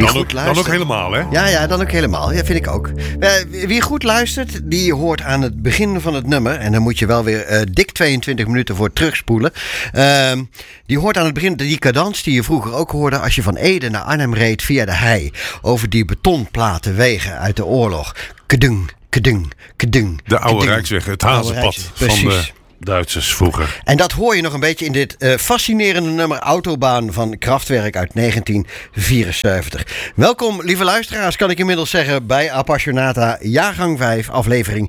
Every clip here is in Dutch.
Dan ook helemaal, hè? Ja, dan ook helemaal. Ja, vind ik ook. Wie goed luistert, die hoort aan het begin van het nummer... en dan moet je wel weer dik 22 minuten voor terugspoelen... die hoort aan het begin die cadans die je vroeger ook hoorde... als je van Ede naar Arnhem reed via de hei... over die betonplaten wegen uit de oorlog. Kedung, kedung, kedung. De oude Rijksweg, het hazenpad van de Duitsers vroeger. En dat hoor je nog een beetje in dit fascinerende nummer Autobaan van Kraftwerk uit 1974. Welkom, lieve luisteraars, kan ik inmiddels zeggen, bij Appassionata, jaargang 5, aflevering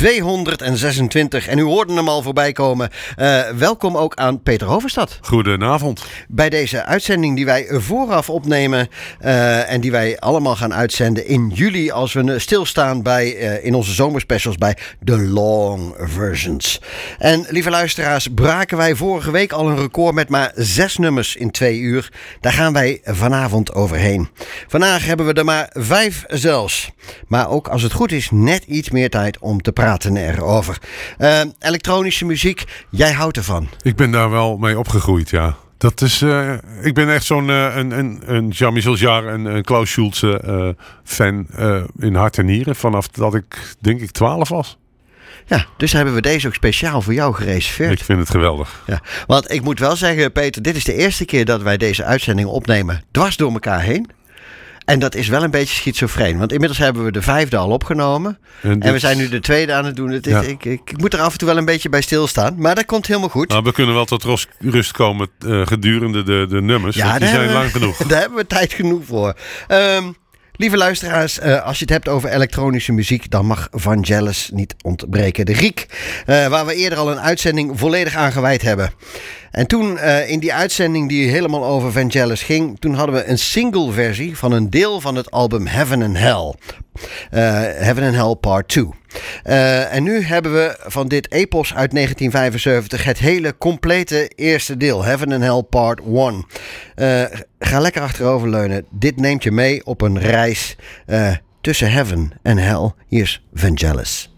226. En u hoorde hem al voorbij komen. Welkom ook aan Peter Hoverstad. Goedenavond. Bij deze uitzending die wij vooraf opnemen en die wij allemaal gaan uitzenden in juli als we stilstaan bij in onze zomerspecials bij The Long Versions. En lieve luisteraars, braken wij vorige week al een record met maar 6 nummers in 2 uur. Daar gaan wij vanavond overheen. Vandaag hebben we er maar 5 zelfs. Maar ook als het goed is, net iets meer tijd om te praten erover. Elektronische muziek, jij houdt ervan. Ik ben daar wel mee opgegroeid, ja. Dat is, ik ben echt zo'n een Jean-Michel Jarre en een Klaus Schulze fan in hart en nieren. Vanaf dat ik, denk ik, 12 was. Ja, dus hebben we deze ook speciaal voor jou gereserveerd. Ik vind het geweldig. Ja, want ik moet wel zeggen, Peter, dit is de eerste keer dat wij deze uitzending opnemen dwars door elkaar heen. En dat is wel een beetje schizofreen. Want inmiddels hebben we de 5e al opgenomen. En we zijn nu de 2e aan het doen. Ik moet er af en toe wel een beetje bij stilstaan. Maar dat komt helemaal goed. Nou, we kunnen wel tot rust komen gedurende de nummers. Ja, die zijn lang genoeg. Daar hebben we tijd genoeg voor. Lieve luisteraars, als je het hebt over elektronische muziek, dan mag Vangelis niet ontbreken. De Griek, waar we eerder al een uitzending volledig aan gewijd hebben. En toen, in die uitzending die helemaal over Vangelis ging, toen hadden we een single versie van een deel van het album Heaven and Hell. Heaven and Hell Part 2. En nu hebben we van dit epos uit 1975 het hele complete eerste deel. Heaven and Hell Part 1. Ga lekker achteroverleunen. Dit neemt je mee op een reis tussen Heaven en Hell. Hier is Vangelis.